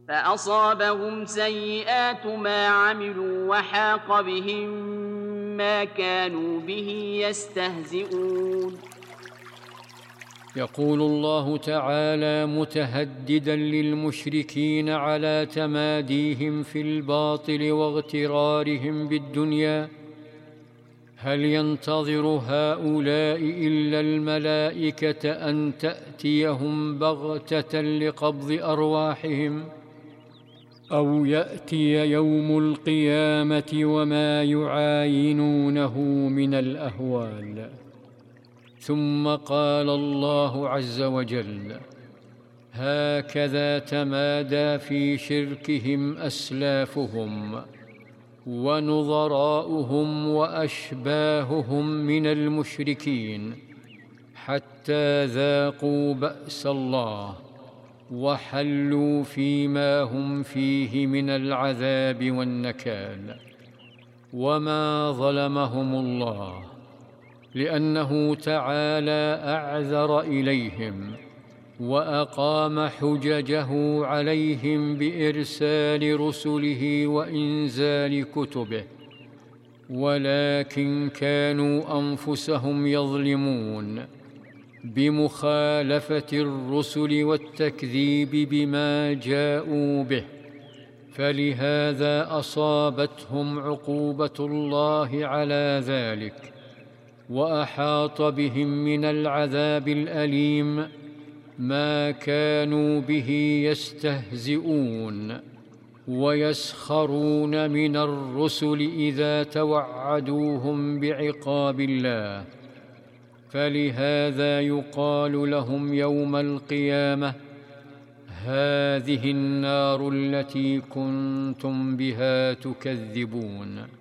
فأصابهم سيئات ما عملوا وحاق بهم ما كانوا به يستهزئون. يقول الله تعالى متهددا للمشركين على تماديهم في الباطل واغترارهم بالدنيا: هل ينتظر هؤلاء إلا الملائكة أن تأتيهم بغتة لقبض أرواحهم، أو يأتي يوم القيامة وما يعاينونه من الأهوال؟ ثم قال الله عز وجل: هكذا تمادى في شركهم أسلافهم ونظراؤهم وأشباههم من المشركين حتى ذاقوا بأس الله وحلوا فيما هم فيه من العذاب والنكال. وما ظلمهم الله، لأنه تعالى أعذر إليهم وأقام حججه عليهم بإرسال رسله وإنزال كتبه، ولكن كانوا أنفسهم يظلمون بمخالفة الرسل والتكذيب بما جاءوا به، فلهذا أصابتهم عقوبة الله على ذلك، وأحاط بهم من العذاب الأليم ما كانوا به يستهزئون ويسخرون من الرسل إذا توعدوهم بعقاب الله. فلهذا يقال لهم يوم القيامة: هذه النار التي كنتم بها تكذبون.